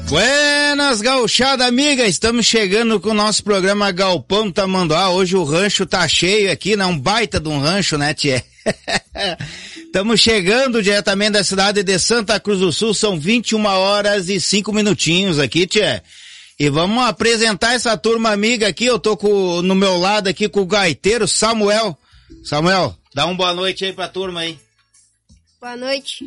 Buenas, gauchada amiga, estamos chegando com o nosso programa Galpão Tamanduá. Hoje o rancho tá cheio aqui, né? Um baita de um rancho, né, tchê? Estamos chegando diretamente da cidade de Santa Cruz do Sul, são 21h05 aqui, tchê. E vamos apresentar essa turma amiga aqui, eu tô no meu lado aqui com o gaiteiro Samuel. Samuel, dá uma boa noite aí pra turma aí. Boa noite.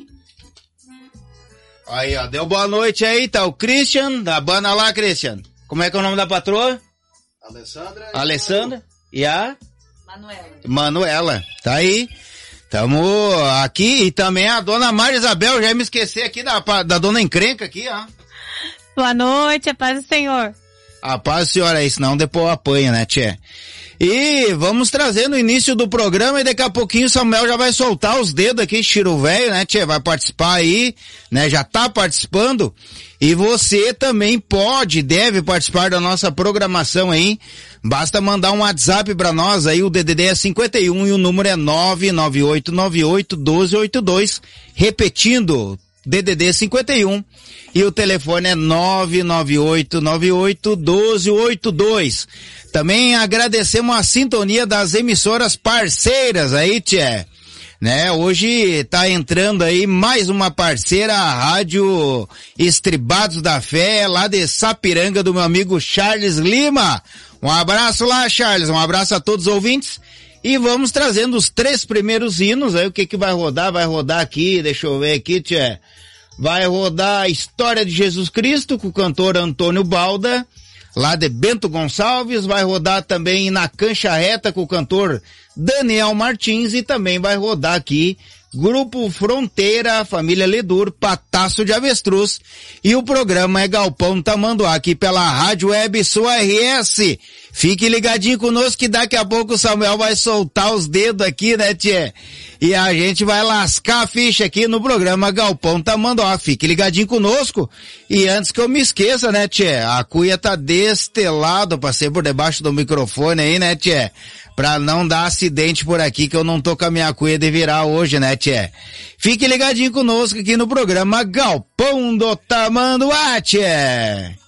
Aí, ó, deu boa noite aí, tá o Christian, da banda lá, Christian. Como é que é o nome da patroa? Alessandra. E a? Manuela. Tá aí. Tamo aqui e também a dona Maria Isabel, já me esqueci aqui da dona encrenca aqui, ó. Boa noite, a paz do Senhor. A paz do Senhor aí, senão depois apanha, né, tchê? E vamos trazendo o início do programa e daqui a pouquinho o Samuel já vai soltar os dedos aqui, Chiro Velho, né, tchê? Vai participar aí, né? Já tá participando. E você também deve participar da nossa programação aí. Basta mandar um WhatsApp pra nós aí, o DDD é 51 e o número é 998981282. Repetindo, DDD 51 e o telefone é 998981282. Também agradecemos a sintonia das emissoras parceiras aí, tchê. Né, hoje tá entrando aí mais uma parceira, a Rádio Estribados da Fé, lá de Sapiranga, do meu amigo Charles Lima. Um abraço lá, Charles, um abraço a todos os ouvintes. E vamos trazendo os 3 primeiros hinos aí, o que vai rodar? Vai rodar aqui, deixa eu ver aqui, tchê. Vai rodar a História de Jesus Cristo, com o cantor Antônio Balda, lá de Bento Gonçalves. Vai rodar também Na Cancha Reta, com o cantor Daniel Martins, e também vai rodar aqui Grupo Fronteira, Família Ledur, Pataço de Avestruz, e o programa é Galpão Tamanduá, aqui pela Rádio Web Sua RS. Fique ligadinho conosco que daqui a pouco o Samuel vai soltar os dedos aqui, né, tchê? E a gente vai lascar a ficha aqui no programa Galpão Tamanduá. Fique ligadinho conosco. E antes que eu me esqueça, né, tchê? A cuia tá deste lado, passei por debaixo do microfone aí, né, tchê? Pra não dar acidente por aqui, que eu não tô com a minha cuia de virar hoje, né, tchê? Fique ligadinho conosco aqui no programa Galpão do Tamanduá, tchê!